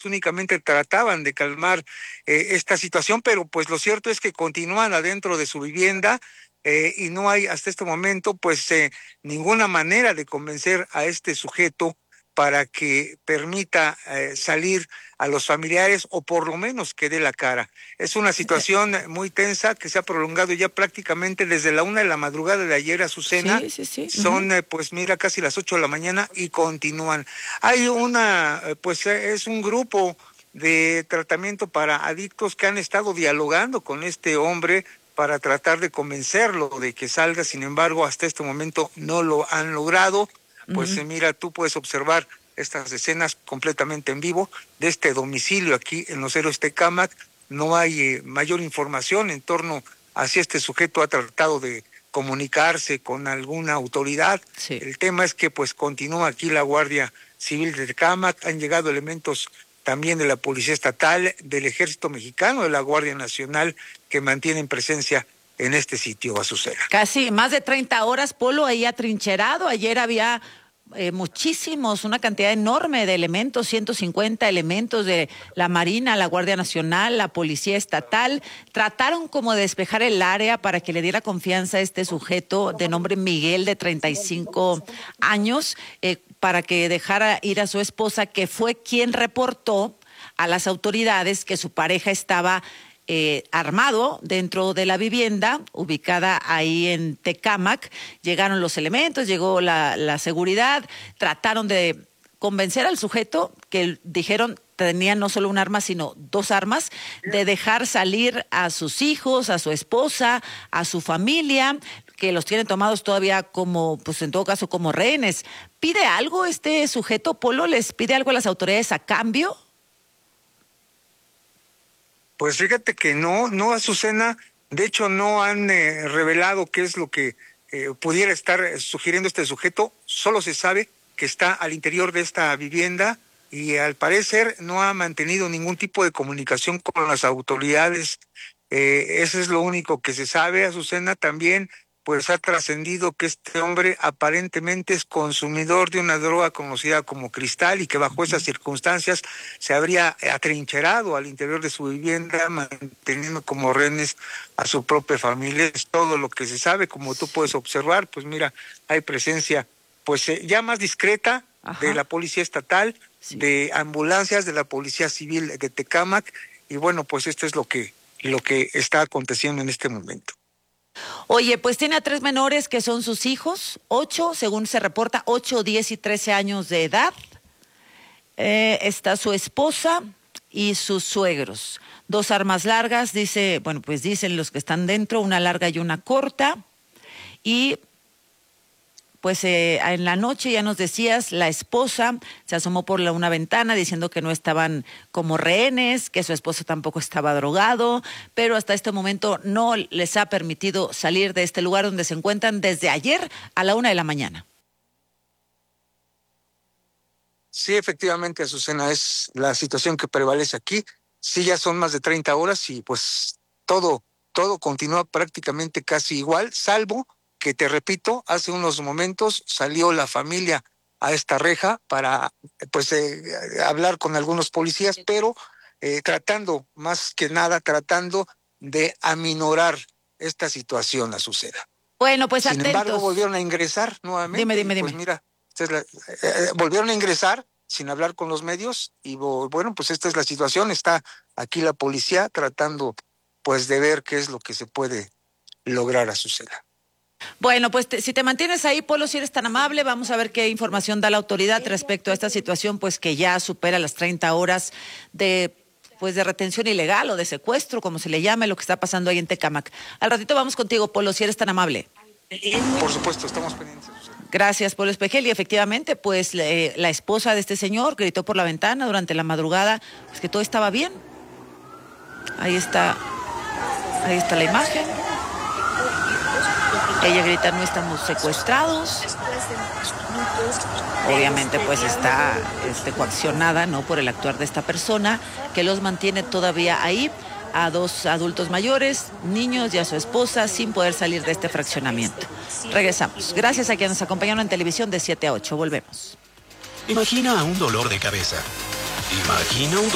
únicamente trataban de calmar esta situación, pero pues lo cierto es que continúan adentro de su vivienda y no hay hasta este momento pues ninguna manera de convencer a este sujeto para que permita salir a los familiares o por lo menos que dé la cara. Es una situación muy tensa que se ha prolongado ya prácticamente desde la 1 de la madrugada de ayer, Azucena. Sí. Son pues mira casi las 8 de la mañana y continúan. Hay pues es un grupo de tratamiento para adictos que han estado dialogando con este hombre para tratar de convencerlo de que salga. Sin embargo, hasta este momento no lo han logrado. Pues mira, tú puedes observar estas escenas completamente en vivo de este domicilio aquí en Los Héroes Tecámac. No hay mayor información en torno a si este sujeto ha tratado de comunicarse con alguna autoridad. Sí. El tema es que pues continúa aquí la Guardia Civil de Tecámac, han llegado elementos también de la Policía Estatal, del Ejército Mexicano, de la Guardia Nacional, que mantienen presencia en este sitio, Azucena. Casi más de 30 horas, Polo, ahí atrincherado. Ayer había muchísimos, una cantidad enorme de elementos, 150 elementos de la Marina, la Guardia Nacional, la Policía Estatal. Trataron como de despejar el área para que le diera confianza a este sujeto de nombre Miguel, de 35 años, para que dejara ir a su esposa, que fue quien reportó a las autoridades que su pareja estaba armado dentro de la vivienda ubicada ahí en Tecámac. Llegaron los elementos, llegó la seguridad, trataron de convencer al sujeto, que dijeron tenía no solo un arma sino 2 armas, de dejar salir a sus hijos, a su esposa, a su familia, que los tienen tomados todavía como, pues en todo caso como rehenes. ¿Pide algo este sujeto, Polo? ¿Les pide algo a las autoridades a cambio? Pues fíjate que no, Azucena. De hecho, no han revelado qué es lo que pudiera estar sugiriendo este sujeto. Solo se sabe que está al interior de esta vivienda y al parecer no ha mantenido ningún tipo de comunicación con las autoridades. Eso es lo único que se sabe, Azucena. También pues ha trascendido que este hombre aparentemente es consumidor de una droga conocida como cristal y que bajo esas circunstancias se habría atrincherado al interior de su vivienda, manteniendo como rehenes a su propia familia. Es todo lo que se sabe. Como tú puedes observar, pues mira, hay presencia pues ya más discreta de la Policía Estatal, de ambulancias de la Policía Civil de Tecámac, y bueno, pues esto es lo que está aconteciendo en este momento. Oye, pues tiene a 3 menores que son sus hijos, 8, según se reporta, 8, 10 y 13 años de edad. Está su esposa y sus suegros. 2 armas largas, dicen los que están dentro, una larga y una corta. Y pues en la noche, ya nos decías, la esposa se asomó por una ventana diciendo que no estaban como rehenes, que su esposo tampoco estaba drogado, pero hasta este momento no les ha permitido salir de este lugar donde se encuentran desde ayer a la 1 de la mañana. Sí, efectivamente, Azucena, es la situación que prevalece aquí. Sí, ya son más de 30 horas y pues todo continúa prácticamente casi igual, salvo que, te repito, hace unos momentos salió la familia a esta reja para pues hablar con algunos policías, pero tratando de aminorar esta situación, Azucena. Bueno, pues Sin atentos. embargo, volvieron a ingresar nuevamente. Dime. Pues mira, volvieron a ingresar sin hablar con los medios y bueno, pues esta es la situación. Está aquí la policía tratando pues de ver qué es lo que se puede lograr, Azucena. Bueno, pues si te mantienes ahí, Polo, si eres tan amable, vamos a ver qué información da la autoridad respecto a esta situación, pues que ya supera las 30 horas de retención ilegal o de secuestro, como se le llame, lo que está pasando ahí en Tecámac. Al ratito vamos contigo, Polo, si eres tan amable. Por supuesto, estamos pendientes. Gracias, Polo Espejel. Y efectivamente, pues la esposa de este señor gritó por la ventana durante la madrugada pues que todo estaba bien. Ahí está la imagen. Ella grita, no estamos secuestrados. Obviamente pues está coaccionada, ¿no?, por el actuar de esta persona que los mantiene todavía ahí, a 2 adultos mayores, niños y a su esposa, sin poder salir de este fraccionamiento. Regresamos. Gracias a quienes nos acompañaron en televisión de 7 a 8. Volvemos. Imagina un dolor de cabeza. Imagina un